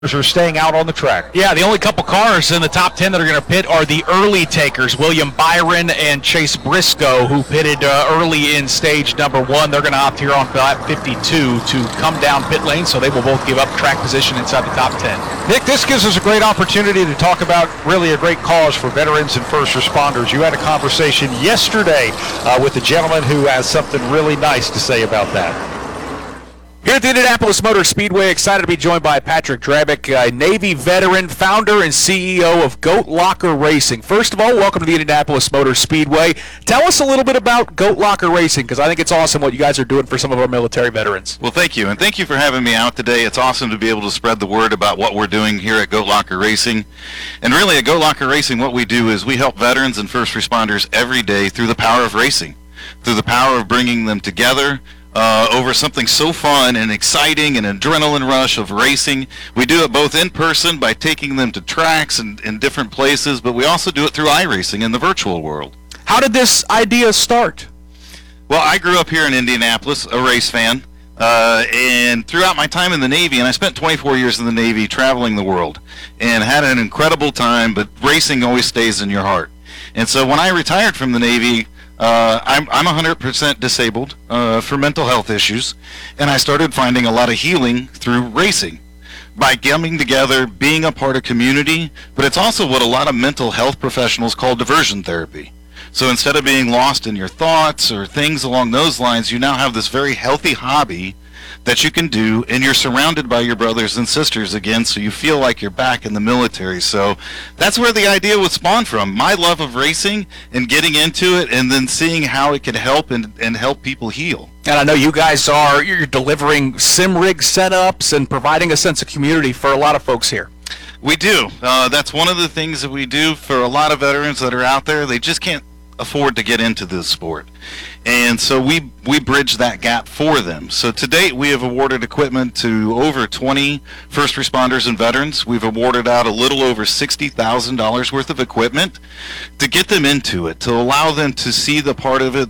are staying out on the track. Yeah, the only couple cars in the top 10 that are going to pit are the early takers, William Byron and Chase Briscoe, who pitted early in stage number 1. They're going to opt here on lap 52 to come down pit lane, so they will both give up track position inside the top 10. Nick, this gives us a great opportunity to talk about really a great cause for veterans and first responders. You had a conversation yesterday with a gentleman who has something really nice to say about that. Here at the Indianapolis Motor Speedway, excited to be joined by Patrick Drabick, a Navy veteran, founder and CEO of Goat Locker Racing. First of all, welcome to the Indianapolis Motor Speedway. Tell us a little bit about Goat Locker Racing, because I think it's awesome what you guys are doing for some of our military veterans. Well, thank you, and thank you for having me out today. It's awesome to be able to spread the word about what we're doing here at Goat Locker Racing. And really, at Goat Locker Racing, what we do is we help veterans and first responders every day through the power of racing, through the power of bringing them together, over something so fun and exciting, an adrenaline rush of racing. We do it both in person by taking them to tracks and in different places, but we also do it through iRacing in the virtual world. How did this idea start? Well, I grew up here in Indianapolis, a race fan, and throughout my time in the Navy, and I spent 24 years in the Navy traveling the world, and had an incredible time, but racing always stays in your heart. And so when I retired from the Navy, I'm 100% disabled for mental health issues, and I started finding a lot of healing through racing by coming together, being a part of community, but it's also what a lot of mental health professionals call diversion therapy. So instead of being lost in your thoughts or things along those lines, you now have this very healthy hobby that you can do, and you're surrounded by your brothers and sisters again, so you feel like you're back in the military. So that's where the idea was spawned from, my love of racing and getting into it, and then seeing how it could help and help people heal. And I know you guys you're delivering sim rig setups and providing a sense of community for a lot of folks here. We do. That's one of the things that we do for a lot of veterans that are out there. They just can't afford to get into this sport, and so we bridge that gap for them. So to date, we have awarded equipment to over 20 first responders and veterans. We've awarded out a little over $60,000 worth of equipment to get them into it, to allow them to see the part of it,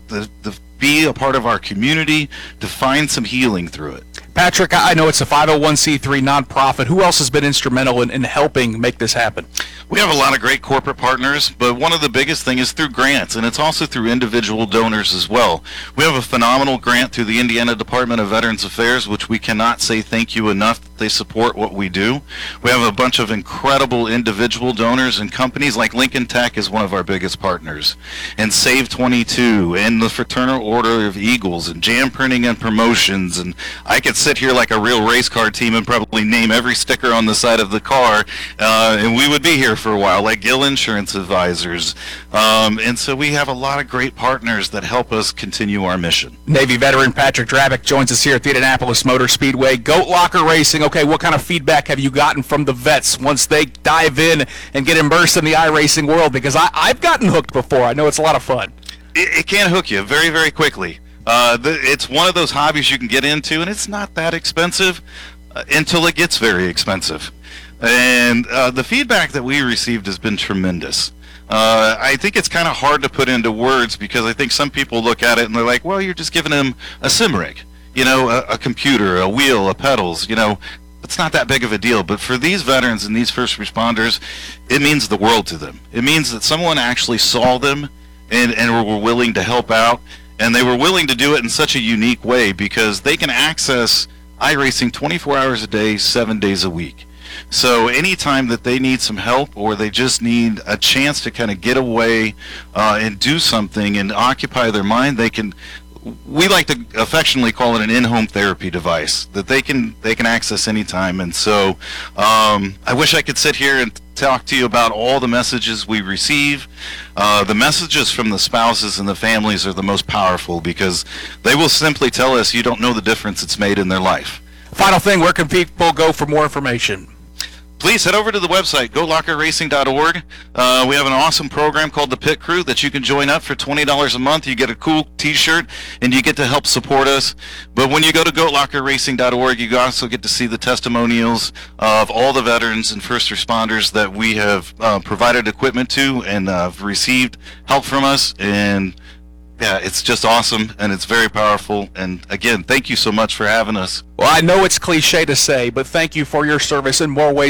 be a part of our community, to find some healing through it. Patrick, I know it's a 501c3 nonprofit. Who else has been instrumental in helping make this happen? We have a lot of great corporate partners, but one of the biggest thing is through grants, and it's also through individual donors as well. We have a phenomenal grant through the Indiana Department of Veterans Affairs, which we cannot say thank you enough that they support what we do. We have a bunch of incredible individual donors, and companies like Lincoln Tech is one of our biggest partners, and Save 22, and the Fraternal Order of Eagles, and Jam Printing and Promotions, and I could sit here like a real race car team and probably name every sticker on the side of the car, and we would be here for a while, like Gill Insurance Advisors. And so we have a lot of great partners that help us continue our mission. Navy veteran Patrick Drabick joins us here at the Indianapolis Motor Speedway. Goat Locker Racing, okay, what kind of feedback have you gotten from the vets once they dive in and get immersed in the iRacing world? Because I've gotten hooked before. I know it's a lot of fun. It can hook you very, very quickly. It's one of those hobbies you can get into, and it's not that expensive until it gets very expensive. And the feedback that we received has been tremendous. I think it's kind of hard to put into words, because I think some people look at it and they're like, well, you're just giving them a sim rig, a computer, a wheel, a pedals, it's not that big of a deal. But for these veterans and these first responders, it means the world to them. It means that someone actually saw them and were willing to help out. And they were willing to do it in such a unique way, because they can access iRacing 24 hours a day, 7 days a week. So anytime that they need some help, or they just need a chance to kind of get away and do something and occupy their mind, we like to affectionately call it an in-home therapy device that they can access anytime. And so I wish I could sit here and talk to you about all the messages we receive. The messages from the spouses and the families are the most powerful, because they will simply tell us, you don't know the difference it's made in their life. Final thing, where can people go for more information? Please head over to the website, goatlockerracing.org. We have an awesome program called the Pit Crew that you can join up for $20 a month. You get a cool t-shirt, and you get to help support us. But when you go to goatlockerracing.org, you also get to see the testimonials of all the veterans and first responders that we have provided equipment to and received help from us. And Yeah, it's just awesome, and it's very powerful. And again, thank you so much for having us. Well, I know it's cliche to say, but thank you for your service in more ways